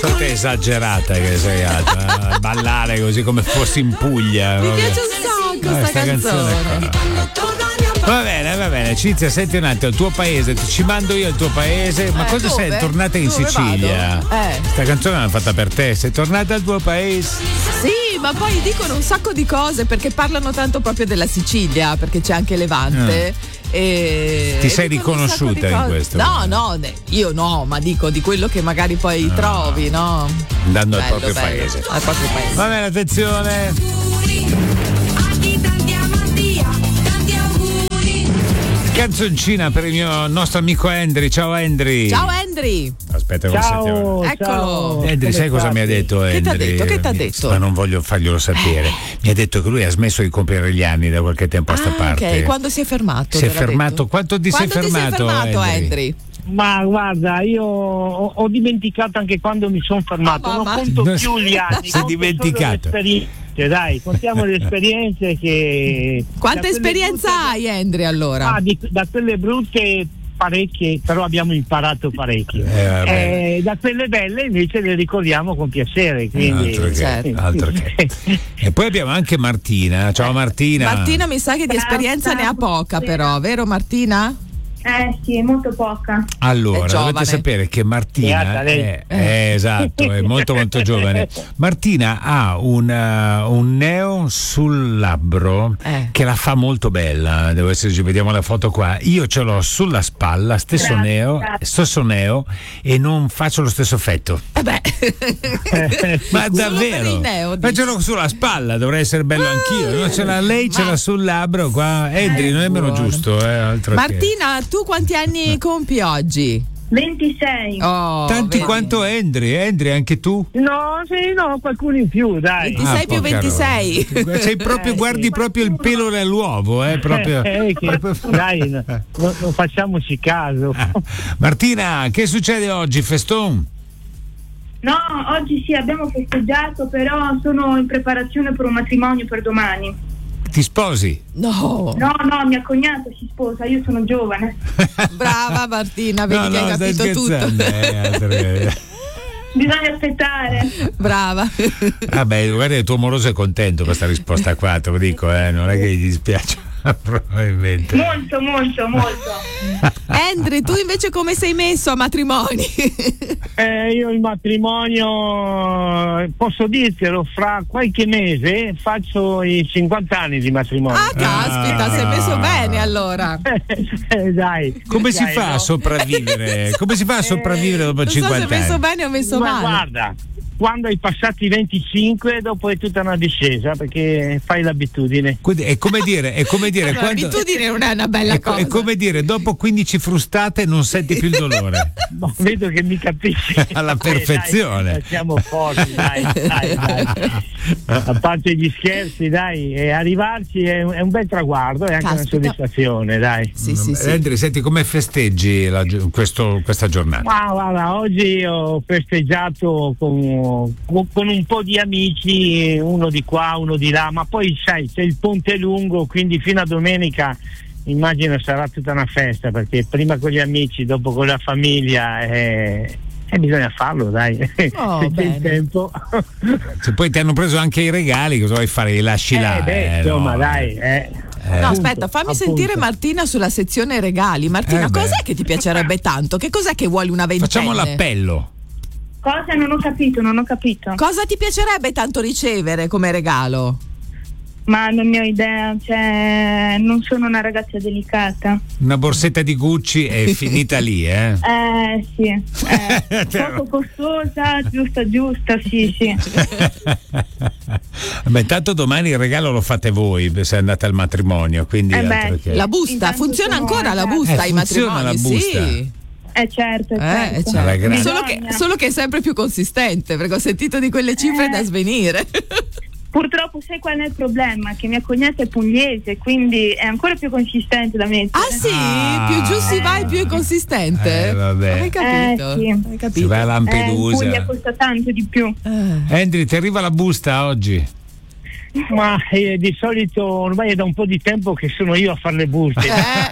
Quanto è esagerata che sei a ballare così come fossi in Puglia. Mi piace un sacco questa canzone. Va bene, Cinzia, senti un attimo, il tuo paese, ci mando io al tuo paese, ma cosa dove? sei tornata in Dove Sicilia? vado? Questa canzone l'hanno fatta per te, sei tornata al tuo paese? Sì, ma poi dicono un sacco di cose perché parlano tanto proprio della Sicilia, perché c'è anche Levante. Ti sei riconosciuta in questo? No, io no, ma dico di quello che magari poi trovi, no? Andando al Bello, proprio bello. paese. Al proprio paese. Va bene, attenzione. Canzoncina per il nostro amico Endry. Ciao Endry. Ciao Endry. Aspetta, come sentiamo. Eccolo. Endry, sai cosa mi ha detto Endry? Che t'ha detto? Ma non voglio farglielo sapere. Mi ha detto che lui ha smesso di compiere gli anni da qualche tempo a sta parte. Ok, quando si è fermato? Si è fermato. Quanto ti sei fermato, Endry? Ma guarda, io ho dimenticato anche quando mi sono fermato, non conto più gli anni. Si è dimenticato. Dai, contiamo le esperienze che... Quanta esperienza hai, Endry, allora? Da quelle brutte parecchie, però abbiamo imparato parecchio. Da quelle belle invece le ricordiamo con piacere. Quindi... Altro che. E poi abbiamo anche Martina. Ciao Martina. Martina mi sa che di esperienza ne ha poca, però, vero Martina? Sì, è molto poca. Allora, dovete sapere che Martina esatto, è molto molto giovane. Martina ha un neo sul labbro che la fa molto bella. Devo esserci, vediamo la foto qua. Io ce l'ho sulla spalla, stesso neo, e non faccio lo stesso effetto. Ma davvero? Ma ce l'ho sulla spalla, dovrei essere bello anch'io. Non ce l'ha lei, ce l'ha sul labbro qua. Endry, non è meno giusto, altro Martina, tu quanti anni compi oggi? 26. Tanti quanto Endry. Endry, anche tu? No, qualcuno in più, dai. 26 più 26. Sei proprio, guardi proprio il pelo nell'uovo, proprio. Dai, non facciamoci caso. Martina, che succede oggi, feston? No, oggi sì, abbiamo festeggiato, però sono in preparazione per un matrimonio per domani. Ti sposi? No, mia cognata si sposa, io sono giovane. Brava Martina, vedi che hai capito tutto. Bisogna aspettare. Brava. Vabbè, guarda, il tuo moroso è contento per questa risposta qua, te lo dico, non è che gli dispiace. Probabilmente. Molto. Endry, tu invece come sei messo a matrimoni? Io il matrimonio, posso dirtelo, fra qualche mese faccio i 50 anni di matrimonio. Caspita, sei messo bene allora. Dai. Come si fa a sopravvivere? Come si fa a sopravvivere dopo 50 anni? Non so se messo bene o messo male. Guarda, quando hai passato i 25 dopo è tutta una discesa perché fai l'abitudine. Quindi è come dire l'abitudine non è una bella cosa. È come dire dopo 15 frustate non senti più il dolore. Ma vedo che mi capisci alla perfezione. Dai, siamo forti, dai. A parte gli scherzi, dai, e arrivarci è un bel traguardo e anche una soddisfazione, dai. Sì. Endry, senti, come festeggi questa giornata? Guarda, oggi ho festeggiato con un po' di amici, uno di qua, uno di là, ma poi sai, c'è il ponte lungo, quindi fino a domenica immagino sarà tutta una festa, perché prima con gli amici, dopo con la famiglia e bisogna farlo, dai. Se c'è il tempo. Se poi ti hanno preso anche i regali, cosa vuoi fare? Li lasci là? Insomma, dai. No, aspetta, fammi sentire Martina sulla sezione regali. Martina, cos'è che ti piacerebbe tanto? Che cos'è che vuoi una ventenne? Facciamo l'appello. Cosa? Non ho capito. Cosa ti piacerebbe tanto ricevere come regalo? Ma non ne ho idea, cioè non sono una ragazza delicata. Una borsetta di Gucci è finita lì, sì. Poco costosa, giusta, sì. Beh, tanto domani il regalo lo fate voi se andate al matrimonio, quindi la busta, intanto funziona ancora la busta ai matrimoni? La busta. Sì. Certo. Solo che è sempre più consistente, perché ho sentito di quelle cifre da svenire. Purtroppo sai qual è il problema? Che mia cognata è pugliese, quindi è ancora più consistente da mettere. Ah sì? Più giù si va e più è consistente? Vabbè. Hai capito? Sì. Hai capito? Si va a Lampedusa. Puglia costa tanto di più. Endry, ti arriva la busta oggi? Ma di solito ormai è da un po' di tempo che sono io a fare le buste.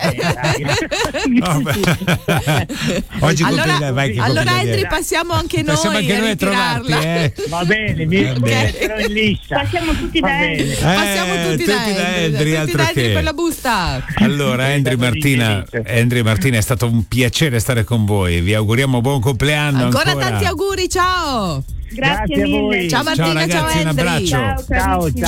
Oggi allora Endri, passiamo anche noi a trovarti. Va bene, mi metterò in lista. Passiamo tutti da Endri. Passiamo tutti da Endri, per la busta. Allora Endri Martina, è stato un piacere stare con voi. Vi auguriamo buon compleanno ancora. Tanti auguri, ciao. Grazie mille. Ciao Martina, ciao ragazzi, ciao Endri. un abbraccio. Ciao.